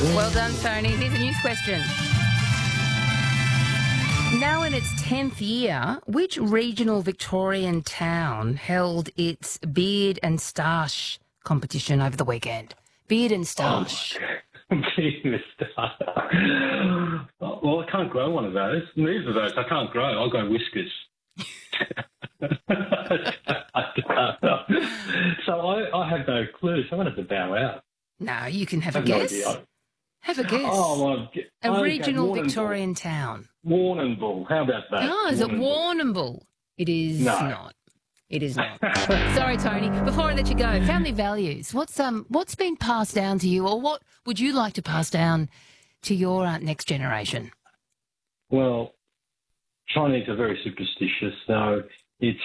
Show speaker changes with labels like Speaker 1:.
Speaker 1: Well done, Tony. Here's a news question. Now in its 10th year, which regional Victorian town held its beard and stoush competition over the weekend? Beard and stoush.
Speaker 2: Beard and stoush. Well, I can't grow one of those. Neither of those I can't grow. I'll go whiskers. So I have no clue. So I'm going to have to bow out.
Speaker 1: No, you can have a guess.
Speaker 2: No,
Speaker 1: have a guess.
Speaker 2: Oh, well,
Speaker 1: a regional Victorian town.
Speaker 2: Warrnambool. How about that?
Speaker 1: Oh, is it Warrnambool? It is not. It is not. Sorry, Tony. Before I let you go, family values. What's been passed down to you, or what would you like to pass down to your next generation?
Speaker 2: Well, Chinese are very superstitious, so it's